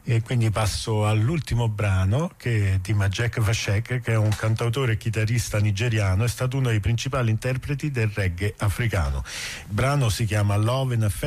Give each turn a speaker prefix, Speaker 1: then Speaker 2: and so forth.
Speaker 1: E quindi passo all'ultimo brano, che è di Majek Vashek, che è un cantautore e chitarrista nigeriano, è stato uno dei principali interpreti del reggae africano. Il brano si chiama Love in a